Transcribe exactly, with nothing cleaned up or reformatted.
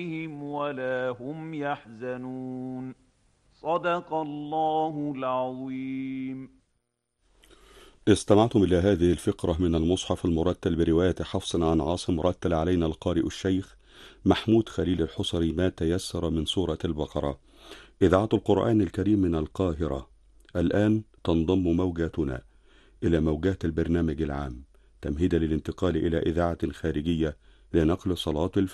ولا هم يحزنون. صدق الله العظيم. استمعتم إلى هذه الفقرة من المصحف المرتل برواية حفص عن عاصم، رتل علينا القارئ الشيخ محمود خليل الحصري ما تيسر من سورة البقرة. إذاعة القرآن الكريم من القاهرة. الآن تنضم موجاتنا إلى موجات البرنامج العام تمهيدا للانتقال إلى إذاعة خارجية لنقل صلاة الفجر.